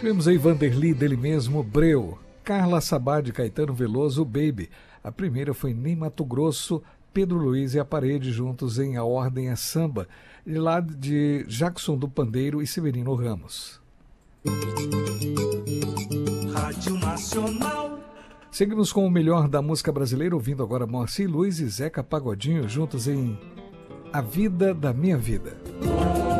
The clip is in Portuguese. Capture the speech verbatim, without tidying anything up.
Tivemos aí Vanderly, dele mesmo, Breu, Carla Sabá de Caetano Veloso, Baby. A primeira foi Nem Mato Grosso, Pedro Luiz e a Parede juntos em A Ordem é Samba, de lá de Jackson do Pandeiro e Severino Ramos. Rádio Nacional. Seguimos com o melhor da música brasileira, ouvindo agora Moacir Luiz e Zeca Pagodinho juntos em A Vida da Minha Vida.